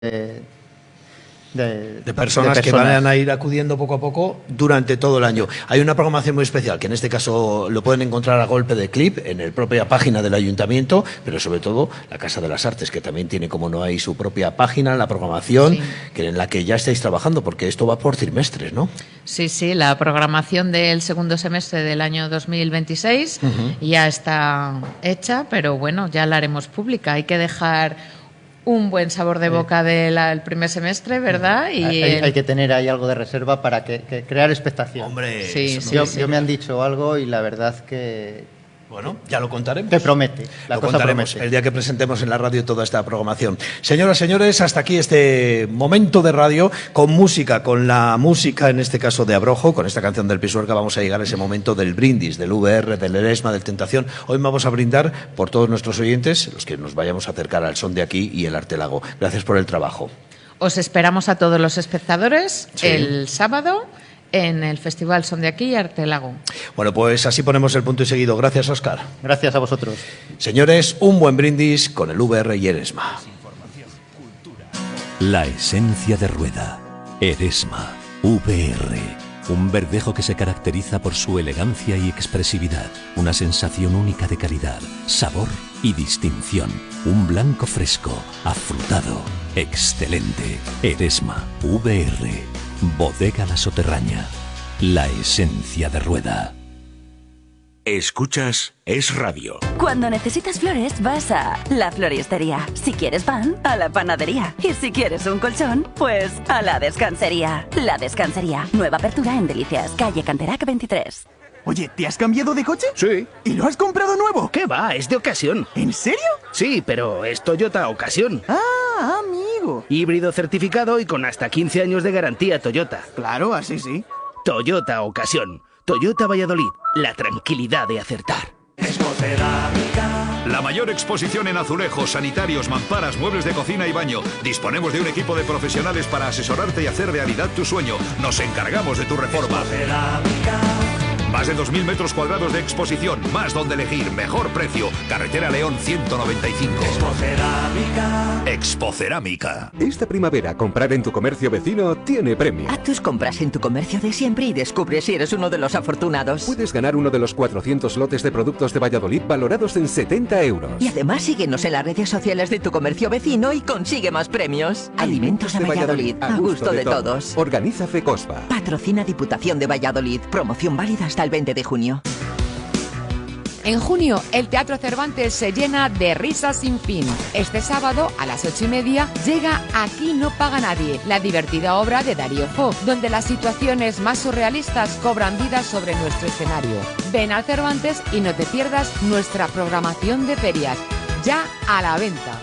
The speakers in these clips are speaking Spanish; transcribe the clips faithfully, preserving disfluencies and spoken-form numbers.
de, de, de personas de que van a ir acudiendo poco a poco durante todo el año. Hay una programación muy especial, que en este caso lo pueden encontrar a golpe de clip en la propia página del Ayuntamiento, pero sobre todo la Casa de las Artes, que también tiene, como no hay, su propia página, la programación, sí, que en la que ya estáis trabajando, porque esto va por trimestres, ¿no? Sí, sí, la programación del segundo semestre del año dos mil veintiséis uh-huh. ya está hecha, pero bueno, ya la haremos pública. Hay que dejar un buen sabor de boca del primer semestre, ¿verdad? Y hay, el... hay que tener ahí algo de reserva para que, que crear expectación. Hombre, sí, sí, yo, sí. yo me han dicho algo y la verdad que... Bueno, ya lo contaremos. Te promete. La lo cosa contaremos promete. el día que presentemos en la radio toda esta programación. Señoras, señores, hasta aquí este momento de radio con música, con la música en este caso de Abrojo, con esta canción del Pisuerga vamos a llegar a ese momento del brindis, del V R, del Eresma, del Tentación. Hoy vamos a brindar por todos nuestros oyentes, los que nos vayamos a acercar al son de aquí y el Artelago. Gracias por el trabajo. Os esperamos a todos los espectadores sí. el sábado en el Festival Son de Aquí y Artelago. Bueno, pues así ponemos el punto y seguido. Gracias, Óscar. Gracias a vosotros. Señores, un buen brindis con el V R y Eresma. La esencia de Rueda. Eresma. V R. Un verdejo que se caracteriza por su elegancia y expresividad. Una sensación única de calidad, sabor y distinción. Un blanco fresco, afrutado, excelente. Eresma. V R. Bodega La Soterraña, la esencia de Rueda. Escuchas Es Radio. Cuando necesitas flores vas a la floristería. Si quieres pan, a la panadería. Y si quieres un colchón, pues a la descansería. La Descansería, nueva apertura en Delicias, calle Canterac veintitrés. Oye, ¿te has cambiado de coche? Sí. ¿Y lo has comprado nuevo? ¿Qué va? Es de ocasión. ¿En serio? Sí, pero es Toyota Ocasión. Ah, amigo. Híbrido certificado y con hasta quince años de garantía Toyota. Claro, así sí. Toyota Ocasión. Toyota Valladolid. La tranquilidad de acertar. Expocerámica. La mayor exposición en azulejos, sanitarios, mamparas, muebles de cocina y baño. Disponemos de un equipo de profesionales para asesorarte y hacer realidad tu sueño. Nos encargamos de tu reforma. Más de dos mil metros cuadrados de exposición, más donde elegir, mejor precio. Carretera León ciento noventa y cinco. Expocerámica. Expocerámica. Esta primavera comprar en tu comercio vecino tiene premio. Haz tus compras en tu comercio de siempre y descubre si eres uno de los afortunados. Puedes ganar uno de los cuatrocientos lotes de productos de Valladolid valorados en setenta euros. Y además síguenos en las redes sociales de tu comercio vecino y consigue más premios. Alimentos, Alimentos de, de Valladolid, Valladolid, a gusto de, de todos. todos. Organiza FECOSPA. Patrocina Diputación de Valladolid. Promoción válida hasta el veinte de junio. En junio, el Teatro Cervantes se llena de risas sin fin. Este sábado, a las ocho y media, llega Aquí no paga nadie, la divertida obra de Darío Fo, donde las situaciones más surrealistas cobran vida sobre nuestro escenario. Ven al Cervantes y no te pierdas nuestra programación de ferias, ya a la venta.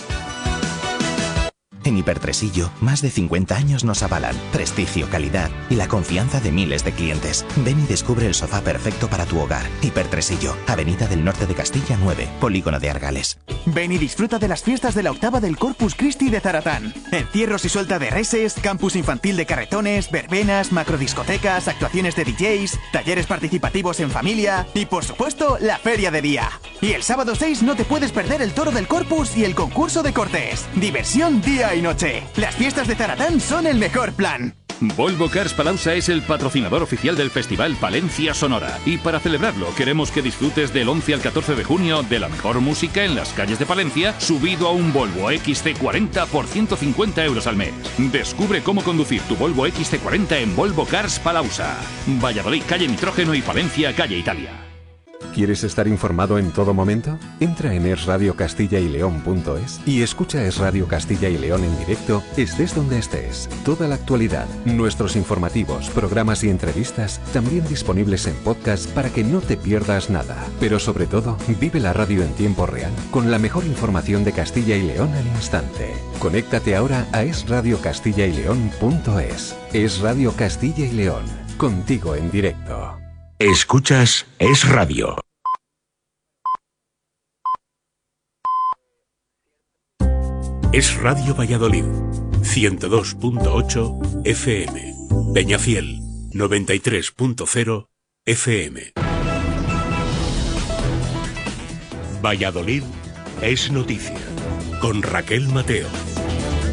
En Hipertresillo, más de cincuenta años nos avalan prestigio, calidad y la confianza de miles de clientes. Ven y descubre el sofá perfecto para tu hogar. Hipertresillo, Avenida del Norte de Castilla nueve, Polígono de Argales. Ven y disfruta de las fiestas de la octava del Corpus Christi de Zaratán. Encierros y suelta de reses, campus infantil de carretones, verbenas, macrodiscotecas, actuaciones de D Js, talleres participativos en familia y, por supuesto, la feria de día. Y el sábado seis no te puedes perder el Toro del Corpus y el concurso de cortes. Diversión día y noche. Las fiestas de Zaratán son el mejor plan. Volvo Cars Palauza es el patrocinador oficial del Festival Palencia Sonora. Y para celebrarlo, queremos que disfrutes del once al catorce de junio de la mejor música en las calles de Palencia, subido a un Volvo X C cuarenta por ciento cincuenta euros al mes. Descubre cómo conducir tu Volvo X C cuarenta en Volvo Cars Palauza. Valladolid, calle Nitrógeno, y Palencia, calle Italia. ¿Quieres estar informado en todo momento? Entra en es radio castilla y león punto es y escucha Es Radio Castilla y León en directo, estés donde estés. Toda la actualidad, nuestros informativos, programas y entrevistas, también disponibles en podcast para que no te pierdas nada. Pero sobre todo, vive la radio en tiempo real, con la mejor información de Castilla y León al instante. Conéctate ahora a es radio castilla y león punto es. Es Radio Castilla y León, contigo en directo. Escuchas Es Radio. Es Radio Valladolid, ciento dos punto ocho F M. Peñafiel, noventa y tres punto cero F M. Valladolid es noticia, con Raquel Mateo.